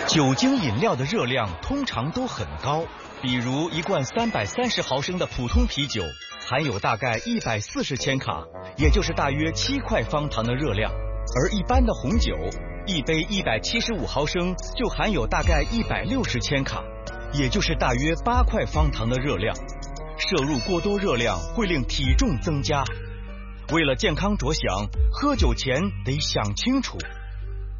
酒精饮料的热量通常都很高，比如一罐330毫升的普通啤酒含有大概140千卡，也就是大约7块方糖的热量，而一般的红酒一杯175毫升就含有大概160千卡，也就是大约8块方糖的热量。摄入过多热量会令体重增加。为了健康着想，喝酒前得想清楚，